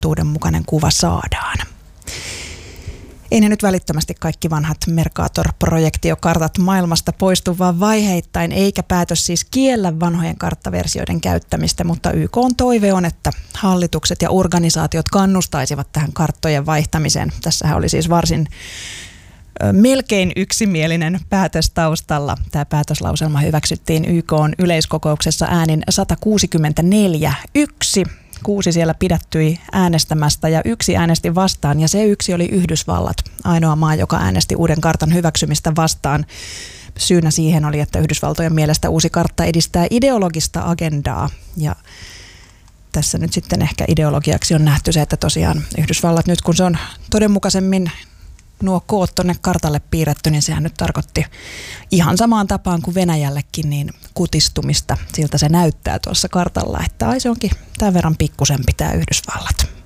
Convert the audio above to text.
totuudenmukainen kuva saadaan. Ei ne nyt välittömästi kaikki vanhat Mercator-projektiokartat maailmasta poistu, vaan vaiheittain, eikä päätös siis kiellä vanhojen karttaversioiden käyttämistä, mutta YK:n toive on, että hallitukset ja organisaatiot kannustaisivat tähän karttojen vaihtamiseen. Tässähän oli siis melkein yksimielinen päätös taustalla. Tämä päätöslauselma hyväksyttiin YK:n yleiskokouksessa äänin 164-1. 6 siellä pidättyi äänestämästä ja 1 äänesti vastaan, ja se 1 oli Yhdysvallat, ainoa maa, joka äänesti uuden kartan hyväksymistä vastaan. Syynä siihen oli, että Yhdysvaltojen mielestä uusi kartta edistää ideologista agendaa, ja tässä nyt sitten ehkä ideologiaksi on nähty se, että tosiaan Yhdysvallat nyt, kun se on todenmukaisemmin nuo koot tuonne kartalle piirretty, niin sehän nyt tarkoitti ihan samaan tapaan kuin Venäjällekin niin kutistumista. Siltä se näyttää tuossa kartalla, että se onkin tämän verran pikkusempi tämä Yhdysvallat.